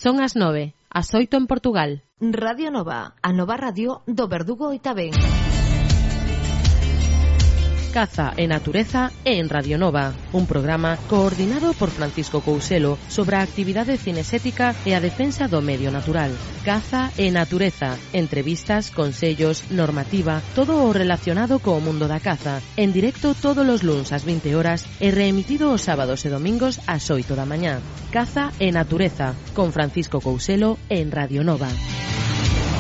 Son as 9, as 8 en Portugal. Radio Nova, a nova radio do Verdugo e tamén. Caza e natureza en Radio Nova, un programa coordinado por Francisco Couselo sobre a actividade cinesética e a defensa do medio natural. Caza e natureza, entrevistas, consellos, normativa, todo o relacionado co mundo da caza, en directo todos os luns ás 20 horas e reemitido os sábados e domingos ás 8 da mañá. Caza e natureza, con Francisco Couselo en Radio Nova.